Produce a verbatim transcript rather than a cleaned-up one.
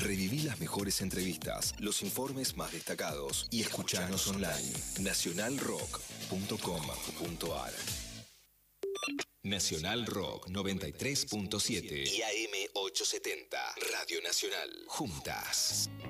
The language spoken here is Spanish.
Reviví las mejores entrevistas, los informes más destacados y escuchanos online. nacional rock punto com punto ar Nacional Rock noventa y tres punto siete y A M ochocientos setenta. Radio Nacional. Juntas.